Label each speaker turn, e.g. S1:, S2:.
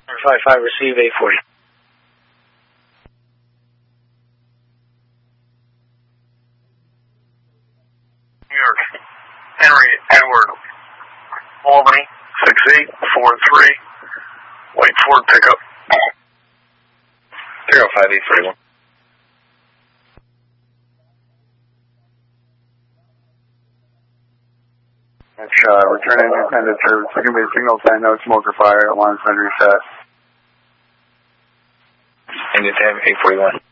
S1: 55, receive 840.
S2: New York, Henry Edward, Albany, 6843, wait for pickup.
S3: 05841.
S4: Returning intended service. There can be a signal sign, no smoker fire, alarm's been reset.
S3: And it's 841.